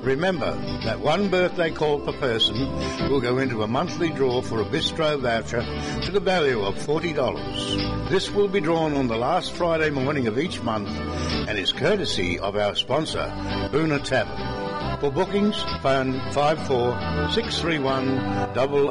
Remember that one birthday call per person will go into a monthly draw for a bistro voucher to the value of $40. This will be drawn on the last Friday morning of each month and is courtesy of our sponsor, Boona Tavern. For bookings, phone 54 631